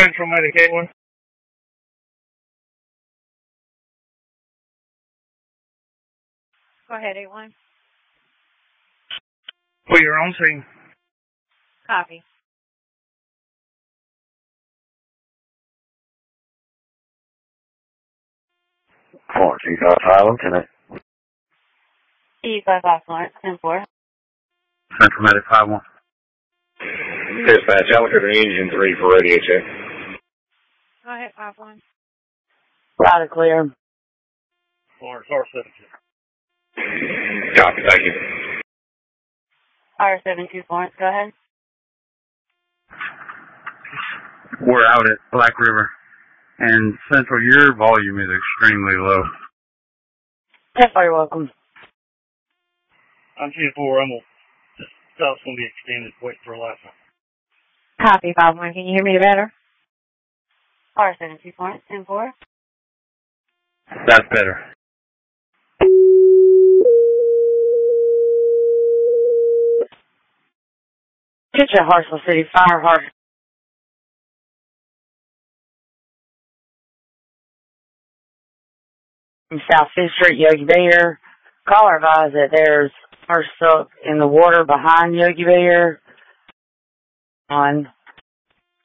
Central Medic 81. Go ahead, 81. For your own scene. Copy. Lieutenant. E55 Florence, 10-4. Central Medic 51. Dispatch, I look at engine 3 for radio check. Go ahead, 5-1. Loud and clear. Florence R72. Copy, thank you. R72 Florence, go ahead. We're out at Black River. And Central, your volume is extremely low. You're welcome. I'm 10-4. This stop's going to be extended. Wait for a lifetime. Copy, 5-1. Can you hear me better? R72 Florence, 10-4. That's better. Kitchen, Hartsville City Fire, Hartsville. South 5th Street, Yogi Bear. Caller advised that there's first up in the water behind Yogi Bear on